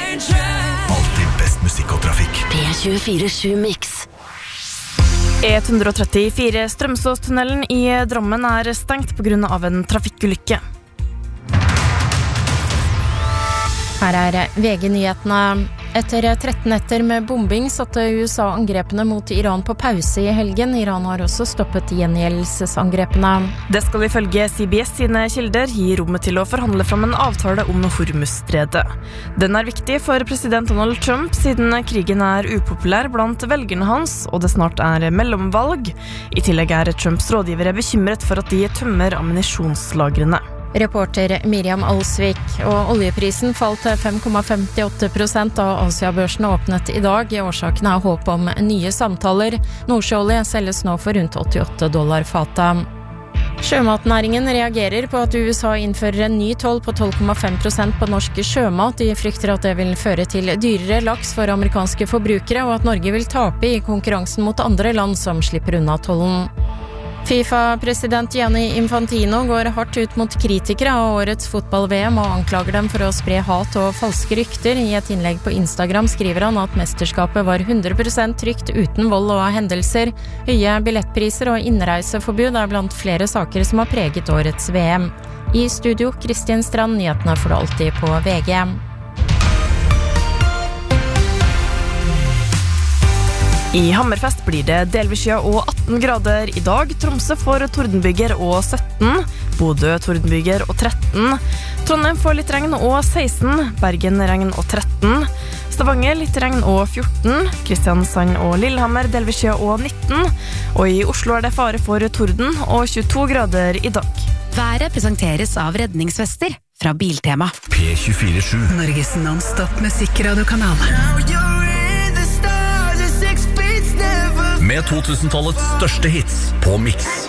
Alltid best musikk og trafikk. P24-7 Mix. E134 Strømsåstunnelen i Drammen stengt på grunn av en trafikkulykke. Her VG-nyhetene. Etter 13 netter med bombing satte USA angrepene mot Iran på pause i helgen. Iran har også stoppet gjengjeldelsesangrepene. Det skal ifølge CBS sine kilder gi rommet til å forhandle fram en avtale om Hormuzstredet. Den viktig for president Donald Trump siden krigen upopulær blant velgerne hans, og det snart mellomvalg. I tillegg Trumps rådgivere bekymret for at de tømmer ammunisjonslagrene. Reporter Miriam Alsvik. Og oljeprisen falt til 5,58% da Asiabørsen åpnet i dag. Årsaken håp om nye samtaler. Nordsjøolje selges nå for rundt $88 fatet. Sjømatnæringen reagerer på at USA innfører en ny toll på 12,5% på norsk sjømat. De frykter at det vil føre til dyrere laks for amerikanske forbrukere, og at Norge vil tape i konkurransen mot andre land som slipper unna tollen. FIFA-president Gianni Infantino går hardt ut mot kritikere av årets fotball-VM og anklager dem for å spre hat og falske rykter. I et innlegg på Instagram skriver han at mesterskapet var 100% trygt uten vold og hendelser. Høye billettpriser og innreiseforbud blant flere saker som har preget årets VM. I studio, Kristian Strand, nyhetene får du alltid på VG. I Hammerfest blir det delvis skya og 18 grader i dag. Tromsø får tordenbyger og 17. Bodø tordenbyger og 13. Trondheim får litt regn og 16. Bergen regn og 13. Stavanger litt regn og 14. Kristiansand og Lillehammer delvis skya og 19. Og i Oslo det fare for torden og 22 grader i dag. Været presenteres av redningsvester fra Biltema. P24-7. Norges non-stop musikradiokanal. Med 2000-tallets største hits på Mix.